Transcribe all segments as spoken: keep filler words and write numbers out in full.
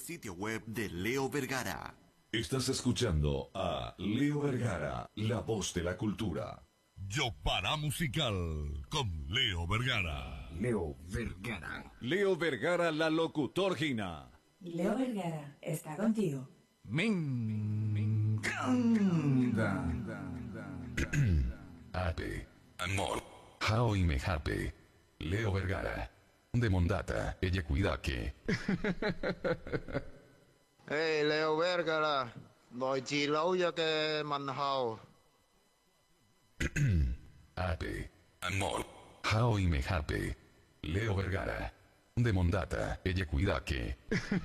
sitio web de Leo Vergara. Estás escuchando a Leo Vergara, la voz de la cultura. Yo para musical con Leo Vergara. Leo Vergara. Leo Vergara, la locutorgina. Leo Vergara está contigo. Me encanta. Ape, amor, how y me happy. Leo Vergara. De Mondata, ella cuida que. Hey, Leo Vergara, nói chi lâu giờ cái màn hào. Ape, amor, how y me happy. Leo Vergara. De Mondata, ella cuida que.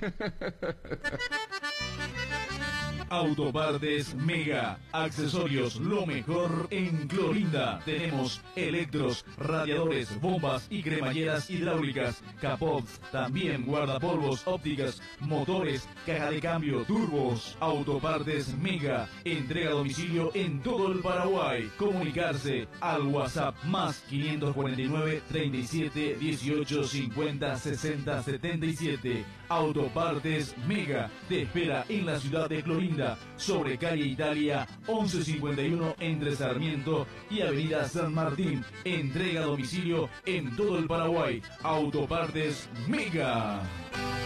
Autopartes Mega, accesorios lo mejor en Clorinda. Tenemos electros, radiadores, bombas y cremalleras hidráulicas, capots, también guardapolvos, ópticas, motores, caja de cambio, turbos. Autopartes Mega, entrega a domicilio en todo el Paraguay. Comunicarse al WhatsApp más quinientos cuarenta y nueve, treinta y siete, dieciocho, cincuenta, sesenta, setenta y siete. Autopartes Mega te espera en la ciudad de Clorinda, sobre calle Italia once cincuenta y uno entre Sarmiento y avenida San Martín. Entrega a domicilio en todo el Paraguay. Autopartes Mega.